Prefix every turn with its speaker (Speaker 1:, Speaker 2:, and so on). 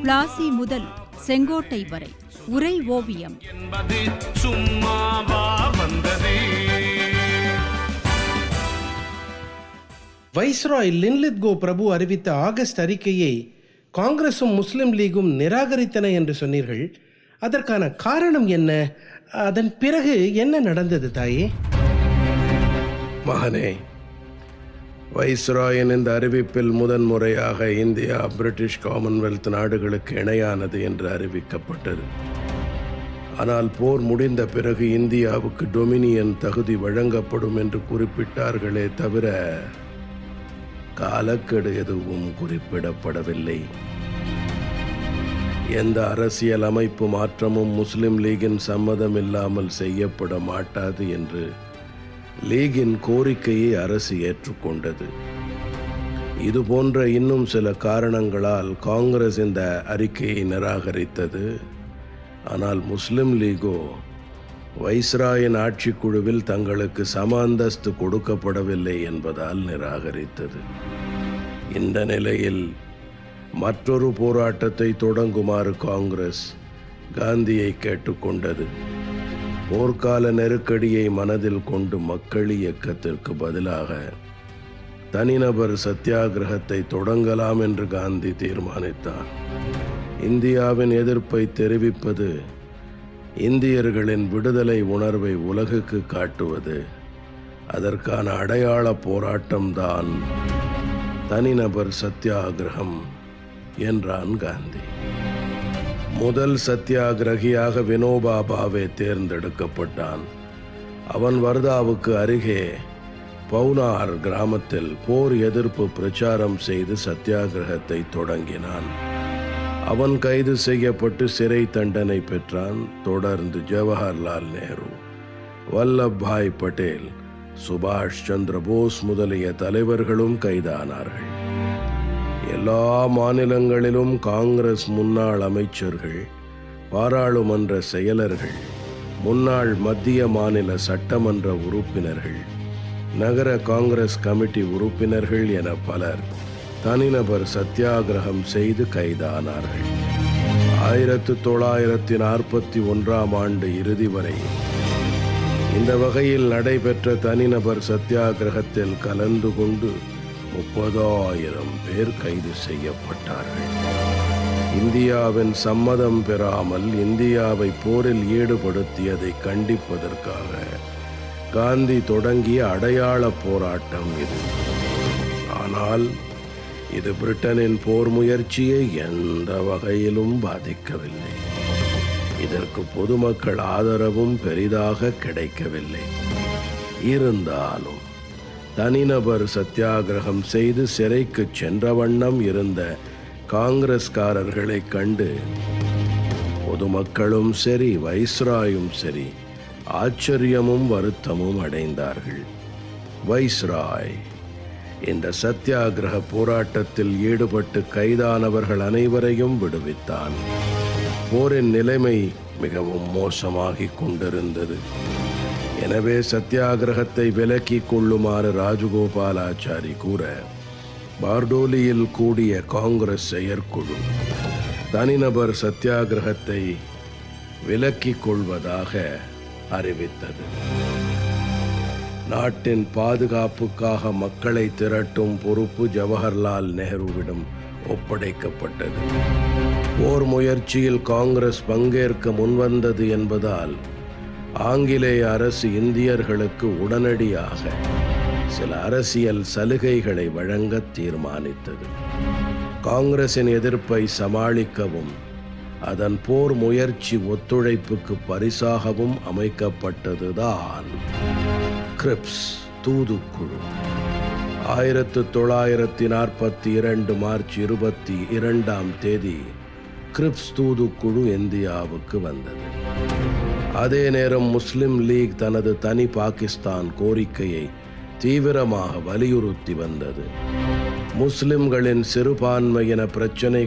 Speaker 1: பிளாசி முதல் செங்கோட்டை வரை உரை ஓவியம்.
Speaker 2: வைஸ்ராய் லின்லித்கோ பிரபு அறிவித்த ஆகஸ்ட் அறிக்கையை காங்கிரசும் முஸ்லிம் லீகும் நிராகரித்தன என்று சொன்னீர்கள். அதற்கான காரணம் என்ன? அதன் பிறகு என்ன நடந்தது தாயே?
Speaker 3: மகனே, வைஸ்ராயின் இந்த அறிவிப்பில் முதன்முறையாக இந்தியா பிரிட்டிஷ் காமன்வெல்த் நாடுகளுக்கு இணையானது என்று அறிவிக்கப்பட்டது. ஆனால் போர் முடிந்த பிறகு இந்தியாவுக்கு டொமினியன் தகுதி வழங்கப்படும் என்று குறிப்பிட்டார்களே தவிர காலக்கெடு எதுவும் குறிப்பிடப்படவில்லை. எந்த அரசியல் அமைப்பு மாற்றமும் முஸ்லிம் லீகின் சம்மதம் இல்லாமல் செய்யப்பட மாட்டாது என்று லீகின் கோரிக்கையை அரசு ஏற்றுக்கொண்டது. இது போன்ற இன்னும் சில காரணங்களால் காங்கிரஸ் இந்த அறிக்கையை நிராகரித்தது. ஆனால் முஸ்லிம் லீகோ வைஸ்ராயின் ஆட்சிக்குழுவில் தங்களுக்கு சம அந்தஸ்து கொடுக்கப்படவில்லை என்பதால் நிராகரித்தது. இந்த நிலையில் மற்றொரு போராட்டத்தை தொடங்குமாறு காங்கிரஸ் காந்தியை கேட்டுக்கொண்டது. போர்க்கால நெருக்கடியை மனதில் கொண்டு மக்கள் இயக்கத்திற்கு பதிலாக தனிநபர் சத்தியாகிரகத்தை தொடங்கலாம் என்று காந்தி தீர்மானித்தார். இந்தியாவின் எதிர்ப்பை தெரிவிப்பது, இந்தியர்களின் விடுதலை உணர்வை உலகுக்கு காட்டுவது, அதற்கான அடையாள போராட்டம்தான் தனிநபர் சத்தியாகிரகம் என்றான் காந்தி. முதல் சத்தியாகிரகியாக வினோபா பாவே தேர்ந்தெடுக்கப்பட்டான். அவன் வர்தாவுக்கு அருகே பவுனார் கிராமத்தில் போர் எதிர்ப்பு பிரச்சாரம் செய்து சத்தியாகிரகத்தை தொடங்கினான். அவன் கைது செய்யப்பட்டு சிறை தண்டனை பெற்றான். தொடர்ந்து ஜவஹர்லால் நேரு, வல்லபாய் பட்டேல், சுபாஷ் சந்திர போஸ் முதலிய தலைவர்களும் கைதானார்கள். எல்லா மாநிலங்களிலும் காங்கிரஸ் முன்னாள் அமைச்சர்கள், பாராளுமன்ற செயலர்கள், முன்னாள் மத்திய மாநில சட்டமன்ற உறுப்பினர்கள், நகர காங்கிரஸ் கமிட்டி உறுப்பினர்கள் என பலர் தனிநபர் சத்தியாகிரகம் செய்து கைதானார்கள். 1941 இறுதி வரை இந்த வகையில் நடைபெற்ற தனிநபர் சத்தியாகிரகத்தில் கலந்து கொண்டு 30,000 பேர் கைது செய்யப்பட்டார்கள். இந்தியாவின் சம்மதம் பெறாமல் இந்தியாவை போரில் ஈடுபடுத்தியதை கண்டிப்பதற்காக காந்தி தொடங்கிய அடையாள போராட்டம் இது. ஆனால் இது பிரிட்டனின் போர் முயற்சியை எந்த வகையிலும் பாதிக்கவில்லை. இதற்கு பொதுமக்கள் ஆதரவும் பெரிதாக கிடைக்கவில்லை. இருந்தாலும் தனிநபர் சத்தியாகிரகம் செய்து சிறைக்கு சென்ற வண்ணம் இருந்த காங்கிரஸ்காரர்களை கண்டு பொதுமக்களும் சரி, வைஸ்ராயும் சரி ஆச்சரியமும் வருத்தமும் அடைந்தார்கள். வைஸ்ராய் இந்த சத்தியாகிரக போராட்டத்தில் ஈடுபட்டு கைதானவர்கள் அனைவரையும் விடுவித்தான். போரின் நிலைமை மிகவும் மோசமாகிக் கொண்டிருந்தது. எனவே சத்தியாகிரகத்தை விலக்கிக் கொள்ளுமாறு ராஜகோபாலாச்சாரி கூற, பார்டோலியில் கூடிய காங்கிரஸ் செயற்குழு தனிநபர் சத்தியாகிரகத்தை விலக்கிக் கொள்வதாக அறிவித்தது. நாட்டின் பாதுகாப்புக்காக மக்களை திரட்டும் பொறுப்பு ஜவஹர்லால் நேருவிடம் ஒப்படைக்கப்பட்டது. போர் முயற்சியில் காங்கிரஸ் பங்கேற்க முன்வந்தது என்பதால் ஆங்கிலேய அரசு இந்தியர்களுக்கு உடனடியாக சில அரசியல் சலுகைகளை வழங்க தீர்மானித்தது. காங்கிரசின் எதிர்ப்பை சமாளிக்கவும் அதன் போர் முயற்சி ஒத்துழைப்புக்கு பரிசாகவும் அமைக்கப்பட்டதுதான் கிரிப்ஸ் தூதுக்குழு. 1942 மார்ச் 22 கிரிப்ஸ் தூதுக்குழு இந்தியாவுக்கு வந்தது. அதே நேரம் முஸ்லிம் லீக் தனது தனி பாகிஸ்தான் கோரிக்கையை தீவிரமாக வலியுறுத்தி வந்தது. முஸ்லிம்களின் சிறுபான்மையின பிரச்சனை